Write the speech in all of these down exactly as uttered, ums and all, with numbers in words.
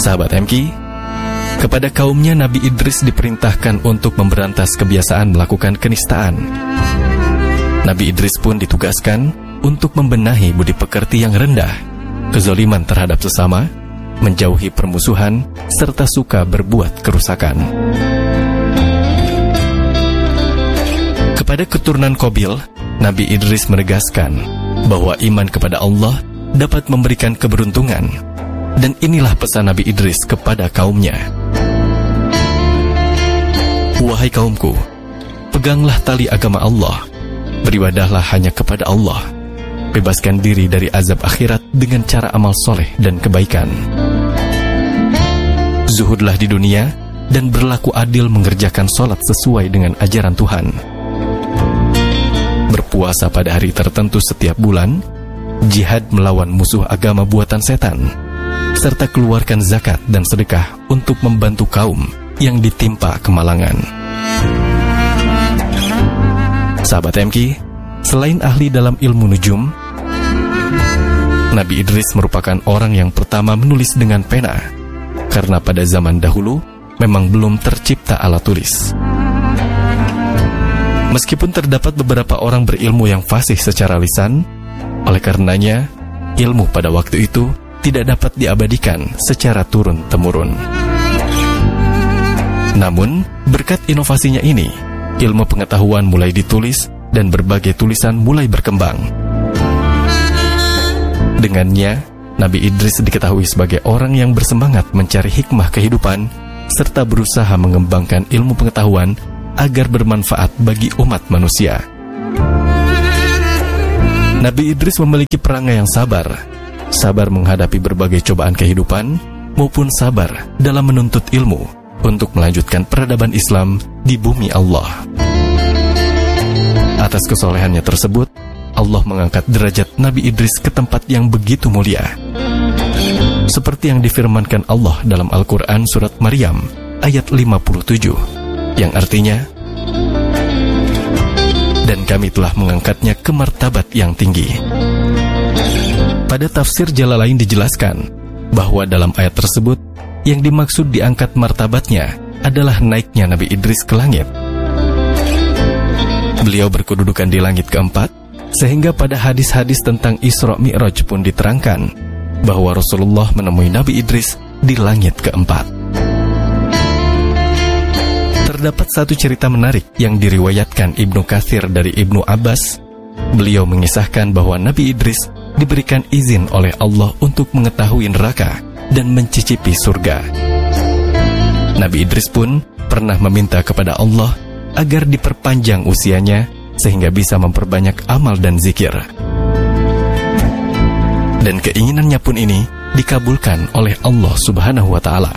Sahabat M K, kepada kaumnya Nabi Idris diperintahkan untuk memberantas kebiasaan melakukan kenistaan. Nabi Idris pun ditugaskan untuk membenahi budi pekerti yang rendah, kezaliman terhadap sesama, menjauhi permusuhan, serta suka berbuat kerusakan. Kepada keturunan Qabil, Nabi Idris menegaskan bahwa iman kepada Allah dapat memberikan keberuntungan, dan inilah pesan Nabi Idris kepada kaumnya. Wahai kaumku, peganglah tali agama Allah, beribadahlah hanya kepada Allah, bebaskan diri dari azab akhirat dengan cara amal soleh dan kebaikan. Zuhudlah di dunia dan berlaku adil mengerjakan sholat sesuai dengan ajaran Tuhan. Berpuasa pada hari tertentu setiap bulan, jihad melawan musuh agama buatan setan, serta keluarkan zakat dan sedekah untuk membantu kaum yang ditimpa kemalangan. Sahabat M K, selain ahli dalam ilmu nujum, Nabi Idris merupakan orang yang pertama menulis dengan pena, karena pada zaman dahulu memang belum tercipta alat tulis. Meskipun terdapat beberapa orang berilmu yang fasih secara lisan, oleh karenanya ilmu pada waktu itu tidak dapat diabadikan secara turun-temurun. Namun, berkat inovasinya ini, ilmu pengetahuan mulai ditulis dan berbagai tulisan mulai berkembang. Dengannya, Nabi Idris diketahui sebagai orang yang bersemangat mencari hikmah kehidupan serta berusaha mengembangkan ilmu pengetahuan agar bermanfaat bagi umat manusia. Nabi Idris memiliki perangai yang sabar, sabar menghadapi berbagai cobaan kehidupan, maupun sabar dalam menuntut ilmu untuk melanjutkan peradaban Islam di bumi Allah. Atas kesolehannya tersebut, Allah mengangkat derajat Nabi Idris ke tempat yang begitu mulia. Seperti yang difirmankan Allah dalam Al-Quran surat Maryam ayat lima puluh tujuh, yang artinya, dan kami telah mengangkatnya ke martabat yang tinggi. Pada tafsir Jalalain dijelaskan bahwa dalam ayat tersebut yang dimaksud diangkat martabatnya adalah naiknya Nabi Idris ke langit. Beliau berkedudukan di langit keempat, sehingga pada hadis-hadis tentang Isra Mi'raj pun diterangkan bahwa Rasulullah menemui Nabi Idris di langit keempat. Terdapat satu cerita menarik yang diriwayatkan Ibnu Katsir dari Ibnu Abbas. Beliau mengisahkan bahwa Nabi Idris diberikan izin oleh Allah untuk mengetahui neraka dan mencicipi surga. Nabi Idris pun pernah meminta kepada Allah agar diperpanjang usianya sehingga bisa memperbanyak amal dan zikir. Dan keinginannya pun ini dikabulkan oleh Allah Subhanahu wa Ta'ala.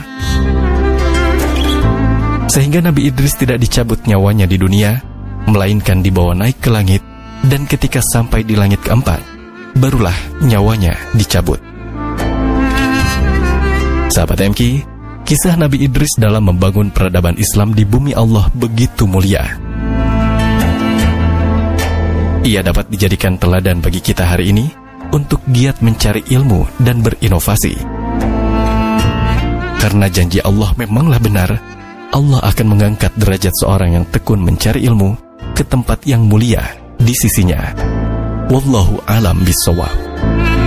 Sehingga Nabi Idris tidak dicabut nyawanya di dunia, melainkan dibawa naik ke langit, dan ketika sampai di langit keempat, barulah nyawanya dicabut. Sahabat M K, kisah Nabi Idris dalam membangun peradaban Islam di bumi Allah begitu mulia. Ia dapat dijadikan teladan bagi kita hari ini untuk giat mencari ilmu dan berinovasi. Karena janji Allah memanglah benar, Allah akan mengangkat derajat seorang yang tekun mencari ilmu ke tempat yang mulia di sisinya. Wallahu a'lam bishawab.